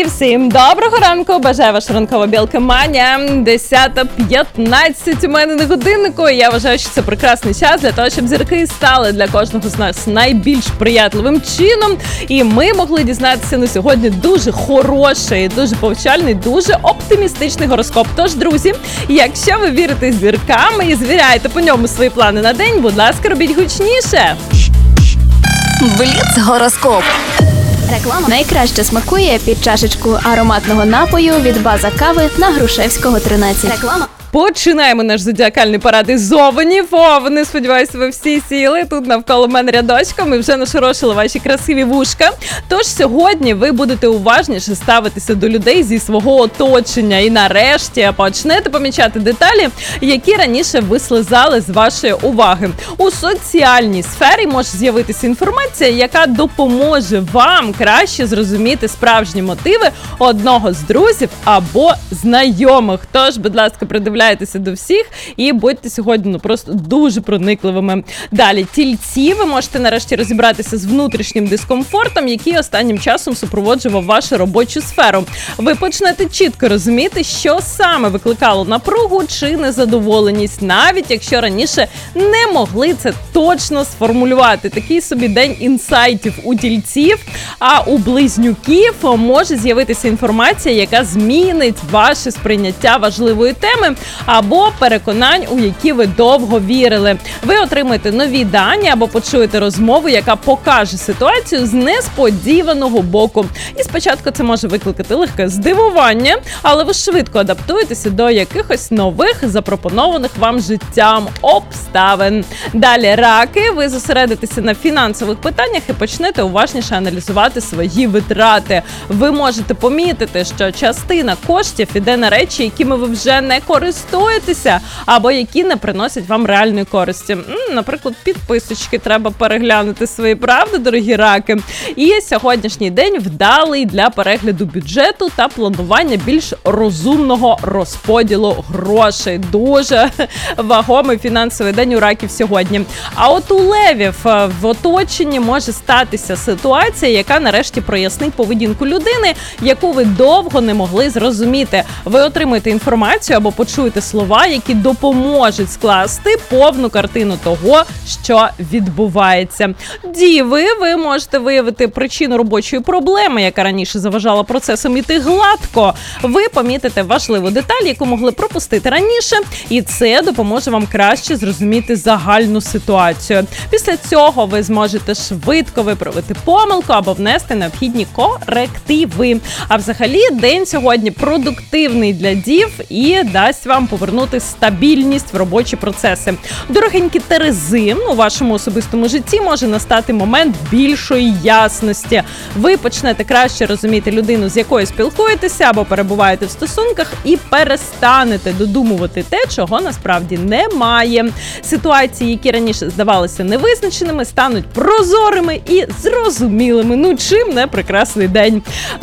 Всім доброго ранку, бажаю ваша ранкова білкоманія. 10:15 у мене на годиннику. Я вважаю, що це прекрасний час для того, щоб зірки стали для кожного з нас найбільш приятливим чином. І ми могли дізнатися на сьогодні дуже хороший, дуже повчальний, дуже оптимістичний гороскоп. Тож, друзі, якщо ви вірите зіркам і звіряєте по ньому свої плани на день, будь ласка, робіть гучніше. Бліц-гороскоп. Реклама найкраще смакує під чашечку ароматного напою від база кави на Грушевського, 13. Реклама. Починаємо наш зодіакальний парад із овнів. Овни, сподіваюся, ви всі сіли тут навколо мене рядочком і вже нашорошили ваші красиві вушка. Тож сьогодні ви будете уважніше ставитися до людей зі свого оточення і нарешті почнете помічати деталі, які раніше вислизали з вашої уваги. У соціальній сфері може з'явитися інформація, яка допоможе вам краще зрозуміти справжні мотиви одного з друзів або знайомих. Тож, будь ласка, придивляйтеся до всіх і будьте сьогодні просто дуже проникливими. Далі, тільці, ви можете нарешті розібратися з внутрішнім дискомфортом, який останнім часом супроводжував вашу робочу сферу. Ви почнете чітко розуміти, що саме викликало напругу чи незадоволеність, навіть якщо раніше не могли це точно сформулювати. Такий собі день інсайтів у тільців, а у близнюків може з'явитися інформація, яка змінить ваше сприйняття важливої теми або переконань, у які ви довго вірили. Ви отримаєте нові дані або почуєте розмову, яка покаже ситуацію з несподіваного боку. І спочатку це може викликати легке здивування, але ви швидко адаптуєтеся до якихось нових запропонованих вам життям обставин. Далі, раки, ви зосередитеся на фінансових питаннях і почнете уважніше аналізувати свої витрати. Ви можете помітити, що частина коштів іде на речі, якими ви вже не користуєтеся, або які не приносять вам реальної користі. Наприклад, підписочки треба переглянути свої, правди, дорогі раки. І сьогоднішній день вдалий для перегляду бюджету та планування більш розумного розподілу грошей. Дуже вагомий фінансовий день у раків сьогодні. А от у левів в оточенні може статися ситуація, яка нарешті прояснить поведінку людини, яку ви довго не могли зрозуміти. Ви отримаєте інформацію або почуєте слова, які допоможуть скласти повну картину того, що відбувається. Діви, ви можете виявити причину робочої проблеми, яка раніше заважала процесам іти гладко. Ви помітите важливу деталь, яку могли пропустити раніше, і це допоможе вам краще зрозуміти загальну ситуацію. Після цього ви зможете швидко виправити помилку або внести необхідні корективи. А взагалі, день сьогодні продуктивний для дів і дасть вам повернути стабільність в робочі процеси. Дорогенькі терези, у вашому особистому житті може настати момент більшої ясності. Ви почнете краще розуміти людину, з якою спілкуєтеся або перебуваєте в стосунках, і перестанете додумувати те, чого насправді немає. Ситуації, які раніше здавалися невизначеними, стануть прозорими і зрозумілими. Чим не прекрасний день.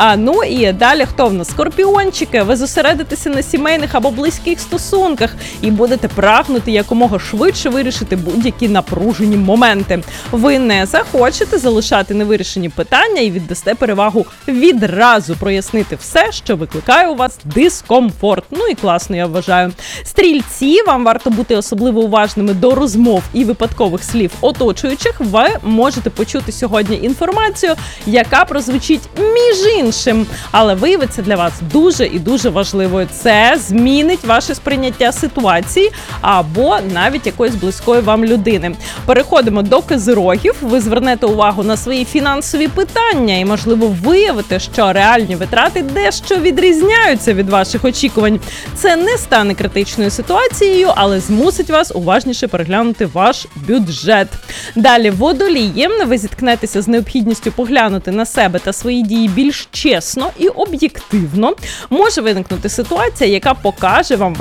І далі, хто в нас? Скорпіончики. Ви зосередитеся на сімейних або близьких стосунках і будете прагнути якомога швидше вирішити будь-які напружені моменти. Ви не захочете залишати невирішені питання і віддасте перевагу відразу прояснити все, що викликає у вас дискомфорт. І класно, я вважаю. Стрільці, вам варто бути особливо уважними до розмов і випадкових слів оточуючих. Ви можете почути сьогодні інформацію, яка прозвучить між іншим, але виявиться для вас дуже і дуже важливою. Це змінить ваше сприйняття ситуації або навіть якоїсь близької вам людини. Переходимо до козирогів. Ви звернете увагу на свої фінансові питання і, можливо, виявите, що реальні витрати дещо відрізняються від ваших очікувань. Це не стане критичною ситуацією, але змусить вас уважніше переглянути ваш бюджет. Далі, водолії. Ви зіткнетеся з необхідністю поглянути на себе та свої дії більш чесно і об'єктивно. Може виникнути ситуація, яка покаже вам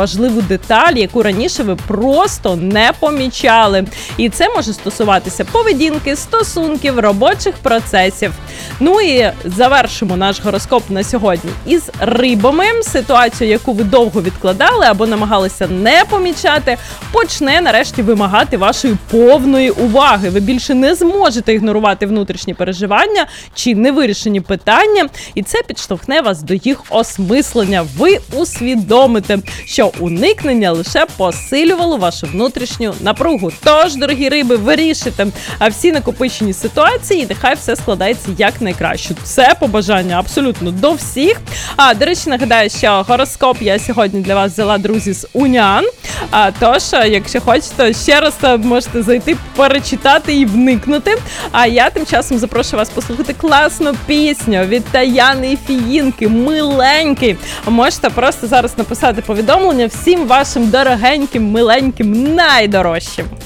важливу деталь, яку раніше ви просто не помічали. І це може стосуватися поведінки, стосунків, робочих процесів. Ну і завершимо наш гороскоп на сьогодні із рибами. Ситуацію, яку ви довго відкладали або намагалися не помічати, почне нарешті вимагати вашої повної уваги. Ви більше не зможете ігнорувати внутрішні переживання чи невирішені питання, і це підштовхне вас до їх осмислення. Ви усвідомите, що уникнення лише посилювало вашу внутрішню напругу. Тож, дорогі риби, вирішите всі накопичені ситуації, і нехай все складається як найкраще. Це побажання абсолютно до всіх. До речі, нагадаю, що гороскоп я сьогодні для вас взяла, друзі, з Унян. Тож, якщо хочете, ще раз можете зайти, перечитати і вникнути. А я тим часом запрошую вас послухати класну пісню від Таяни Фіїнки, миленький. Можете просто зараз написати повідомлення всім вашим дорогеньким, миленьким, найдорожчим.